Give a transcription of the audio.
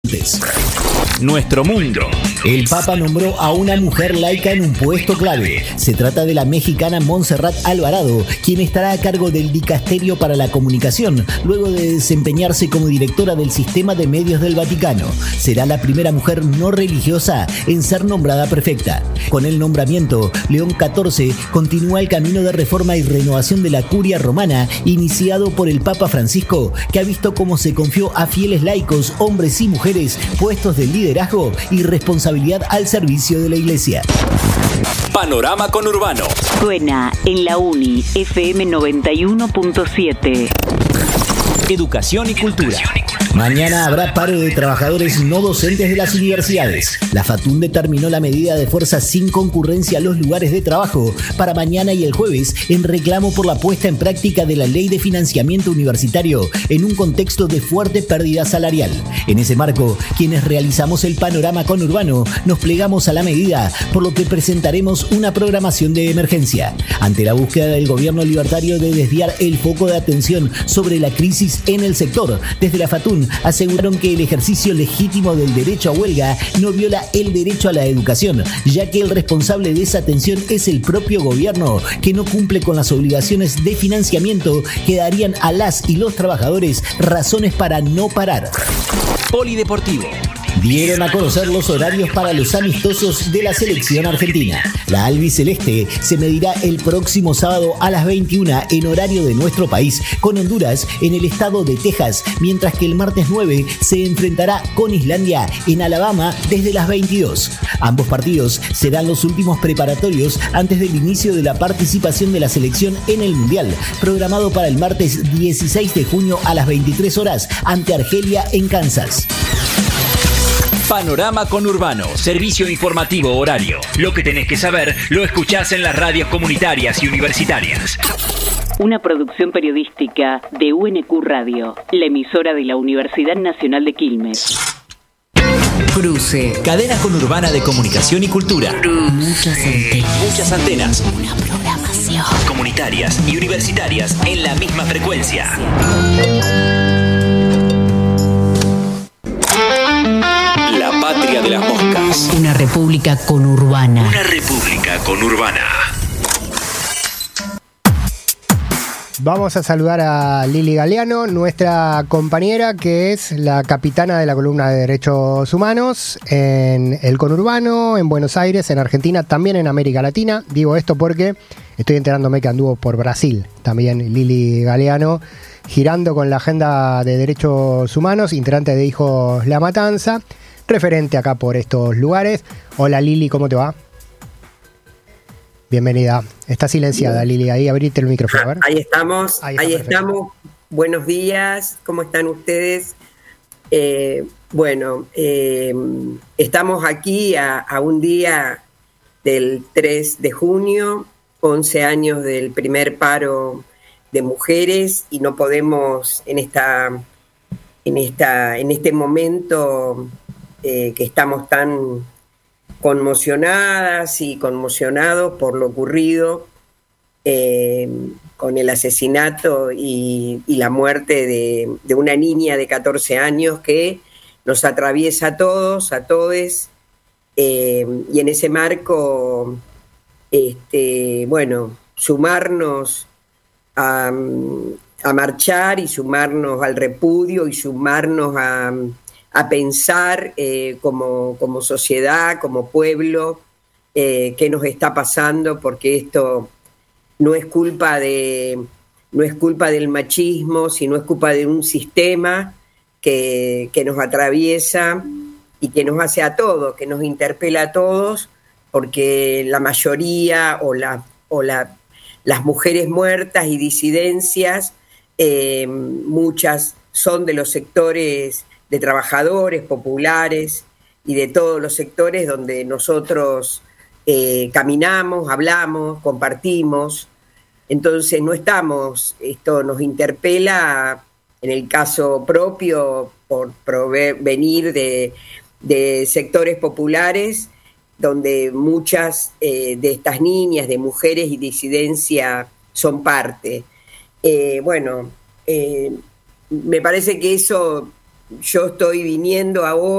Nuestro mundo. El Papa nombró a una mujer laica en un puesto clave. Se trata de la mexicana Montserrat Alvarado, quien estará a cargo del Dicasterio para la Comunicación, luego de desempeñarse como directora del Sistema de Medios del Vaticano. Será la primera mujer no religiosa en ser nombrada prefecta. Con el nombramiento, León XIV continúa el camino de reforma y renovación de la curia romana, iniciado por el Papa Francisco, que ha visto cómo se confió a fieles laicos, hombres y mujeres, puestos de liderazgo y responsabilidad al servicio de la Iglesia. Panorama conurbano. Suena en la Uni FM 91.7. Educación y cultura. Mañana habrá paro de trabajadores no docentes de las universidades. La FATUN determinó la medida de fuerza sin concurrencia a los lugares de trabajo para mañana y el jueves en reclamo por la puesta en práctica de la Ley de Financiamiento Universitario en un contexto de fuerte pérdida salarial. En ese marco, quienes realizamos el panorama conurbano nos plegamos a la medida, por lo que presentaremos una programación de emergencia. Ante la búsqueda del gobierno libertario de desviar el foco de atención sobre la crisis en el sector, desde la FATUN aseguraron que el ejercicio legítimo del derecho a huelga no viola el derecho a la educación, ya que el responsable de esa atención es el propio gobierno, que no cumple con las obligaciones de financiamiento que darían a las y los trabajadores razones para no parar. Polideportivo. Dieron a conocer los horarios para los amistosos de la selección argentina. La albiceleste se medirá el próximo sábado a las 21 en horario de nuestro país con Honduras en el estado de Texas, mientras que el martes 9 se enfrentará con Islandia en Alabama desde las 22. Ambos partidos serán los últimos preparatorios antes del inicio de la participación de la selección en el Mundial, programado para el martes 16 de junio a las 23 horas ante Argelia en Kansas. Panorama conurbano, servicio informativo horario. Lo que tenés que saber lo escuchás en las radios comunitarias y universitarias. Una producción periodística de UNQ Radio, la emisora de la Universidad Nacional de Quilmes. Cruce, cadena conurbana de comunicación y cultura. Muchas antenas. Una programación. Comunitarias y universitarias en la misma frecuencia. La patria de las moscas. Una república conurbana. Una república conurbana. Vamos a saludar a Lili Galeano, nuestra compañera, que es la capitana de la columna de Derechos Humanos en el conurbano, en Buenos Aires, en Argentina, también en América Latina. Digo esto porque estoy enterándome que anduvo por Brasil también Lili Galeano, girando con la agenda de derechos humanos, integrante de Hijos La Matanza, referente acá por estos lugares. Hola Lili, ¿cómo te va? Bienvenida. Está silenciada Lili, ahí abrite el micrófono. A ver. Ahí estamos, ahí estamos. Buenos días, ¿cómo están ustedes? Estamos aquí a un día del 3 de junio, 11 años del primer paro de mujeres, y no podemos en este momento que estamos tan conmocionadas y conmocionados por lo ocurrido con el asesinato y la muerte de una niña de 14 años que nos atraviesa a todos, a todes, y en ese marco, sumarnos a marchar y sumarnos al repudio y sumarnos a pensar como sociedad, como pueblo, qué nos está pasando, porque esto no es culpa del machismo, sino es culpa de un sistema que nos atraviesa y que nos hace a todos, que nos interpela a todos, porque la mayoría las mujeres muertas y disidencias, muchas son de los sectores de trabajadores, populares y de todos los sectores donde nosotros caminamos, hablamos, compartimos. Entonces esto nos interpela en el caso propio por venir de sectores populares donde muchas de estas niñas, de mujeres y disidencia son parte. Me parece que eso yo estoy viniendo ahora